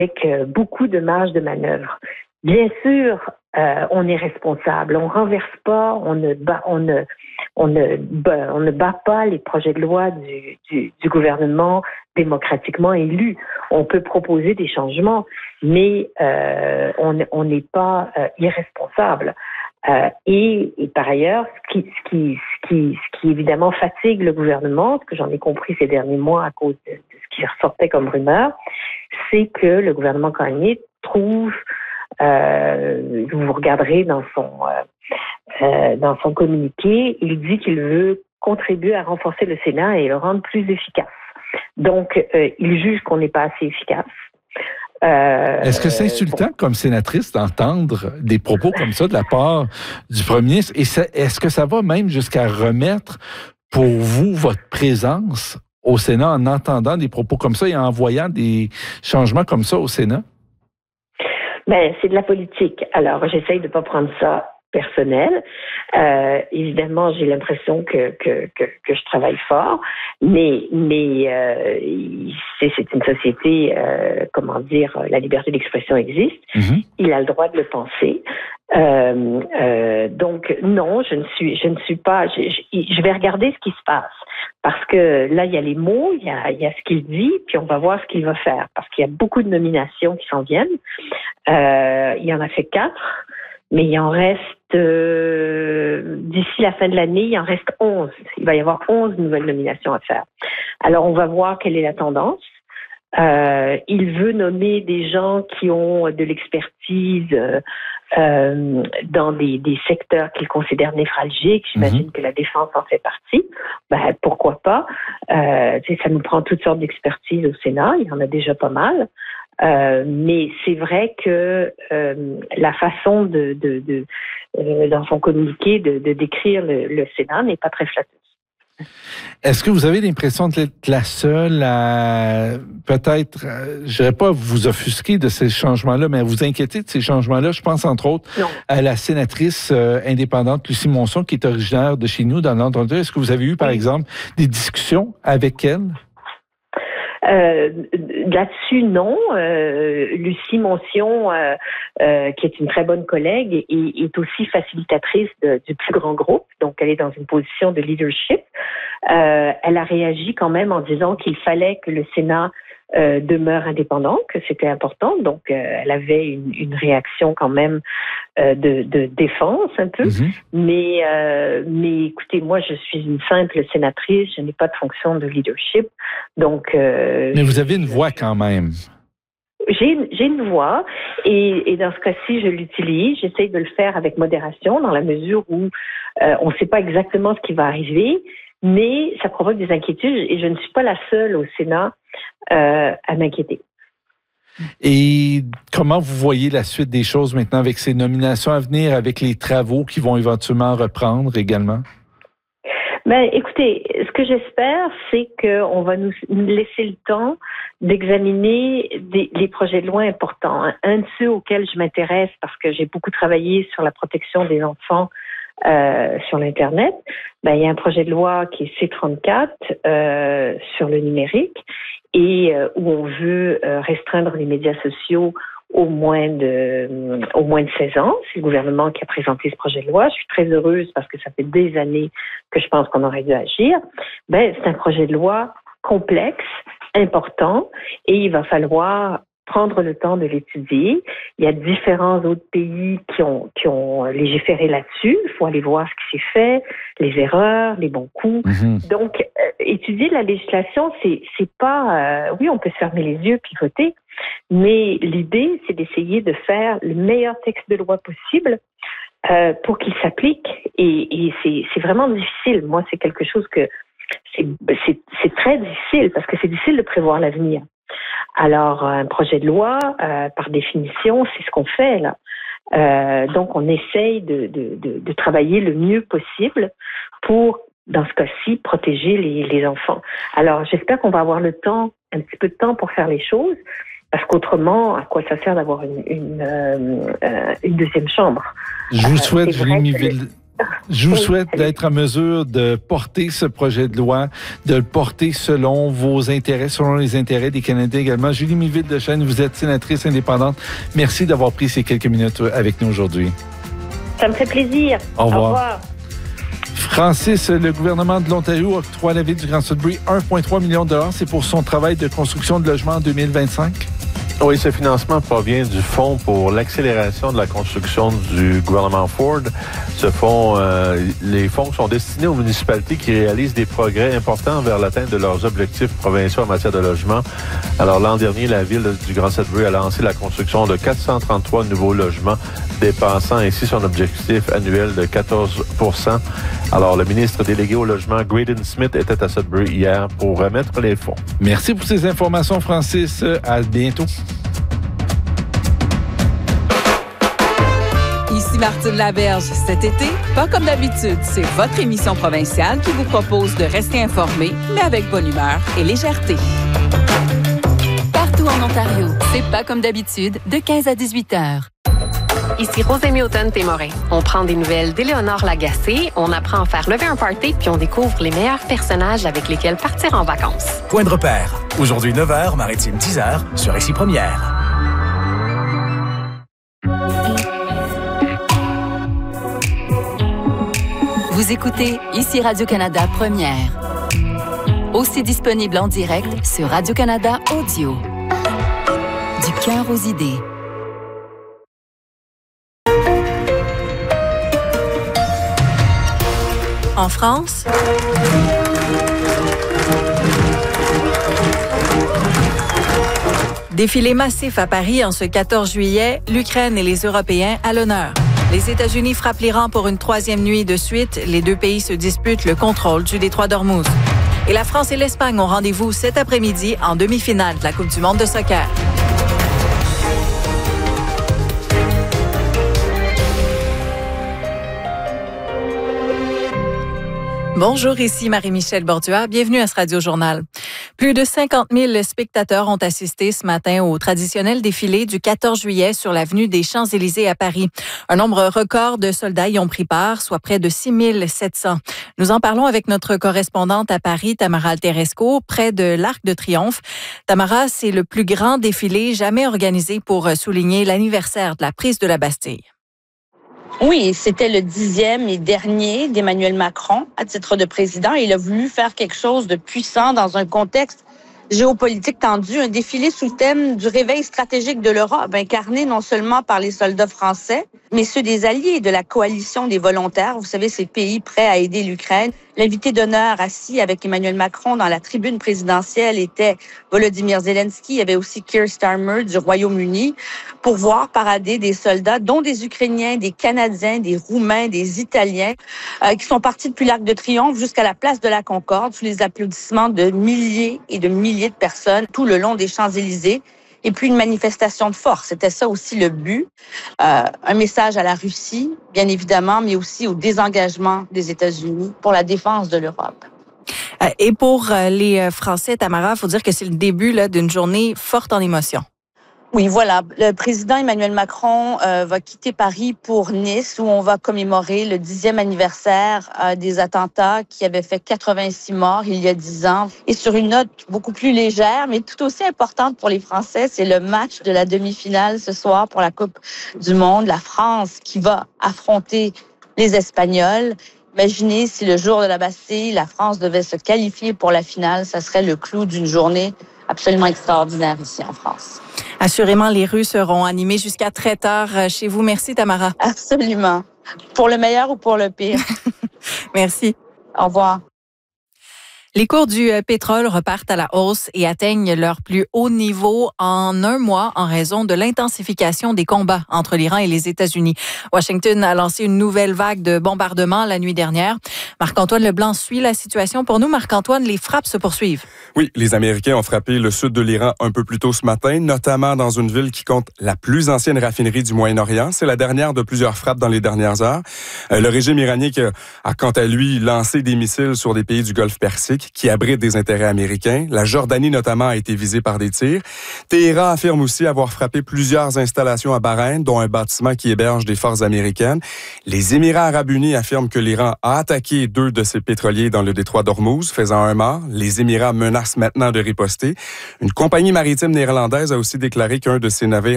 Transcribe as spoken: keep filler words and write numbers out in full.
avec euh, beaucoup de marge de manœuvre. Bien sûr, euh, on est responsable. On renverse pas, on ne bat, on ne, on ne, on ne bat pas les projets de loi du, du, du gouvernement démocratiquement élu. On peut proposer des changements, mais euh, on n'est pas euh, irresponsable. Euh, et, et par ailleurs, ce qui, ce, qui, ce, qui, ce qui évidemment fatigue le gouvernement, ce que j'en ai compris ces derniers mois à cause de, de ce qui ressortait comme rumeur, c'est que le gouvernement Gagné trouve, euh, vous regarderez dans son, euh, euh, dans son communiqué, il dit qu'il veut contribuer à renforcer le Sénat et le rendre plus efficace. Donc, euh, il juge qu'on n'est pas assez efficace. Euh, Est-ce que c'est insultant bon. comme sénatrice d'entendre des propos comme ça de la part du premier ministre? Et ça, est-ce que ça va même jusqu'à remettre pour vous votre présence au Sénat en entendant des propos comme ça et en voyant des changements comme ça au Sénat? Ben, c'est de la politique. Alors, j'essaye de ne pas prendre ça personnel. Euh, évidemment, j'ai l'impression que, que, que, que je travaille fort, mais, mais euh, c'est, c'est une société, euh, comment dire, la liberté d'expression existe. Mm-hmm. Il a le droit de le penser. Euh, euh, donc, non, je ne suis, je ne suis pas... Je, je, je vais regarder ce qui se passe. Parce que là, il y a les mots, il y a, il y a ce qu'il dit, puis on va voir ce qu'il va faire. Parce qu'il y a beaucoup de nominations qui s'en viennent. Euh, il y en a fait quatre. Mais il en reste, euh, d'ici la fin de l'année, il en reste onze. Il va y avoir onze nouvelles nominations à faire. Alors, on va voir quelle est la tendance. Euh, il veut nommer des gens qui ont de l'expertise euh, dans des, des secteurs qu'il considère névralgiques. J'imagine mmh. que la défense en fait partie. Ben, pourquoi pas? Euh, ça nous prend toutes sortes d'expertise au Sénat. Il y en a déjà pas mal. Euh, mais c'est vrai que euh, la façon de, de, de euh, dans son communiqué de, de décrire le, le Sénat n'est pas très flatteuse. Est-ce que vous avez l'impression d'être la seule à peut-être, je dirais pas vous offusquer de ces changements-là, mais à vous inquiéter de ces changements-là? Je pense entre autres non. à la sénatrice euh, indépendante Lucie Monson, qui est originaire de chez nous dans l'Ontario. Est-ce que vous avez eu, par oui. exemple, des discussions avec elle? Euh, là-dessus, non. Euh, Lucie Monsion, euh, euh, qui est une très bonne collègue, est, est aussi facilitatrice de, du plus grand groupe. Donc, elle est dans une position de leadership. Euh, elle a réagi quand même en disant qu'il fallait que le Sénat euh, demeure indépendant, que c'était important. Donc, euh, elle avait une, une réaction quand même euh, de, de défense un peu. Mm-hmm. Mais, euh, mais écoutez, moi, je suis une simple sénatrice. Je n'ai pas de fonction de leadership. Donc, euh, mais vous avez une voix quand même. J'ai, j'ai une voix et, et dans ce cas-ci, je l'utilise. J'essaye de le faire avec modération dans la mesure où euh, on ne sait pas exactement ce qui va arriver, mais ça provoque des inquiétudes et je ne suis pas la seule au Sénat euh, à m'inquiéter. Et comment vous voyez la suite des choses maintenant avec ces nominations à venir, avec les travaux qui vont éventuellement reprendre également? Ben, écoutez, ce que j'espère, c'est qu'on va nous laisser le temps d'examiner des, les projets de loi importants. Un de ceux auxquels je m'intéresse, parce que j'ai beaucoup travaillé sur la protection des enfants euh, sur l'Internet, ben, il y a un projet de loi qui est C trente-quatre euh, sur le numérique et euh, où on veut euh, restreindre les médias sociaux au moins de au moins de seize ans. C'est le gouvernement qui a présenté ce projet de loi. Je suis très heureuse parce que ça fait des années que je pense qu'on aurait dû agir. Ben, c'est un projet de loi complexe, important, et il va falloir prendre le temps de l'étudier. Il y a différents autres pays qui ont qui ont légiféré là-dessus. Il faut aller voir ce qui s'est fait, les erreurs, les bons coups. Mm-hmm. Donc, euh, étudier la législation, c'est c'est pas... Euh, oui, on peut se fermer les yeux puis voter, mais l'idée, c'est d'essayer de faire le meilleur texte de loi possible euh, pour qu'il s'applique. Et, et c'est, c'est vraiment difficile. Moi, c'est quelque chose que... C'est, c'est, c'est très difficile parce que c'est difficile de prévoir l'avenir. Alors, un projet de loi, euh, par définition, c'est ce qu'on fait là. Euh, donc, on essaye de, de, de, de travailler le mieux possible pour, dans ce cas-ci, protéger les, les enfants. Alors, j'espère qu'on va avoir le temps, un petit peu de temps pour faire les choses, parce qu'autrement, à quoi ça sert d'avoir une, une, euh, une deuxième chambre? Je vous souhaite, euh, Julie Miville... Je vous Oui. souhaite d'être en mesure de porter ce projet de loi, de le porter selon vos intérêts, selon les intérêts des Canadiens également. Julie Miville-Deschênes, vous êtes sénatrice indépendante. Merci d'avoir pris ces quelques minutes avec nous aujourd'hui. Ça me fait plaisir. Au revoir. Au revoir. Francis, le gouvernement de l'Ontario octroie à la ville du Grand Sudbury un virgule trois million de dollars. C'est pour son travail de construction de logements en deux mille vingt-cinq? Oui, ce financement provient du Fonds pour l'accélération de la construction du gouvernement Ford. Ce fonds, euh, les fonds sont destinés aux municipalités qui réalisent des progrès importants vers l'atteinte de leurs objectifs provinciaux en matière de logement. Alors, l'an dernier, la ville du Grand Sudbury a lancé la construction de quatre cent trente-trois nouveaux logements, dépassant ainsi son objectif annuel de quatorze pour cent. Alors, le ministre délégué au logement, Graydon Smith, était à Sudbury hier pour remettre les fonds. Merci pour ces informations, Francis. À bientôt. Ici Martine Laberge. Cet été, pas comme d'habitude, c'est votre émission provinciale qui vous propose de rester informé, mais avec bonne humeur et légèreté. Partout en Ontario, c'est pas comme d'habitude, de quinze à dix-huit heures. Ici Rosémie Automne-Témorin. On prend des nouvelles d'Éléonore Lagacé, on apprend à faire lever un party, puis on découvre les meilleurs personnages avec lesquels partir en vacances. Point de repère. Aujourd'hui neuf heures, Maritime dix heures, sur Ici Première. Vous écoutez Ici Radio-Canada Première. Aussi disponible en direct sur Radio-Canada Audio. Du cœur aux idées. En France, défilé massif à Paris en ce quatorze juillet, l'Ukraine et les Européens à l'honneur. Les États-Unis frappent l'Iran pour une troisième nuit de suite. Les deux pays se disputent le contrôle du détroit d'Ormuz. Et la France et l'Espagne ont rendez-vous cet après-midi en demi-finale de la Coupe du monde de soccer. Bonjour, ici Marie-Michel Borduas. Bienvenue à ce Radio-Journal. Plus de cinquante mille spectateurs ont assisté ce matin au traditionnel défilé du quatorze juillet sur l'avenue des Champs-Élysées à Paris. Un nombre record de soldats y ont pris part, soit près de six mille sept cents. Nous en parlons avec notre correspondante à Paris, Tamara Alteresco, près de l'Arc de Triomphe. Tamara, c'est le plus grand défilé jamais organisé pour souligner l'anniversaire de la prise de la Bastille. Oui, c'était le dixième et dernier d'Emmanuel Macron à titre de président. Il a voulu faire quelque chose de puissant dans un contexte géopolitique tendu, un défilé sous le thème du réveil stratégique de l'Europe, incarné non seulement par les soldats français, mais ceux des alliés de la coalition des volontaires. Vous savez, ces pays prêts à aider l'Ukraine. L'invité d'honneur assis avec Emmanuel Macron dans la tribune présidentielle était Volodymyr Zelensky. Il y avait aussi Keir Starmer du Royaume-Uni pour voir parader des soldats, dont des Ukrainiens, des Canadiens, des Roumains, des Italiens, euh, qui sont partis depuis l'Arc de Triomphe jusqu'à la place de la Concorde, sous les applaudissements de milliers et de milliers de personnes tout le long des Champs-Élysées. Et puis une manifestation de force, c'était ça aussi le but. Euh, un message à la Russie, bien évidemment, mais aussi au désengagement des États-Unis pour la défense de l'Europe. Et pour les Français, Tamara, il faut dire que c'est le début là, d'une journée forte en émotions. Oui, voilà. Le président Emmanuel Macron euh, va quitter Paris pour Nice, où on va commémorer le dixième anniversaire euh, des attentats qui avaient fait quatre-vingt-six morts il y a dix ans. Et sur une note beaucoup plus légère, mais tout aussi importante pour les Français, c'est le match de la demi-finale ce soir pour la Coupe du Monde. La France qui va affronter les Espagnols. Imaginez si le jour de la Bastille, la France devait se qualifier pour la finale. Ça serait le clou d'une journée absolument extraordinaire ici en France. Assurément, les rues seront animées jusqu'à très tard chez vous. Merci, Tamara. Absolument. Pour le meilleur ou pour le pire. Merci. Au revoir. Les cours du pétrole repartent à la hausse et atteignent leur plus haut niveau en un mois en raison de l'intensification des combats entre l'Iran et les États-Unis. Washington a lancé une nouvelle vague de bombardements la nuit dernière. Marc-Antoine Leblanc suit la situation pour nous. Marc-Antoine, les frappes se poursuivent. Oui, les Américains ont frappé le sud de l'Iran un peu plus tôt ce matin, notamment dans une ville qui compte la plus ancienne raffinerie du Moyen-Orient. C'est la dernière de plusieurs frappes dans les dernières heures. Le régime iranien a, quant à lui, lancé des missiles sur des pays du Golfe Persique. stratégiques qui abritent des intérêts américains. La Jordanie, notamment, a été visée par des tirs. Téhéran affirme aussi avoir frappé plusieurs installations à Bahreïn, dont un bâtiment qui héberge des forces américaines. Les Émirats arabes unis affirment que l'Iran a attaqué deux de ses pétroliers dans le détroit d'Ormuz, faisant un mort. Les Émirats menacent maintenant de riposter. Une compagnie maritime néerlandaise a aussi déclaré qu'un de ses navires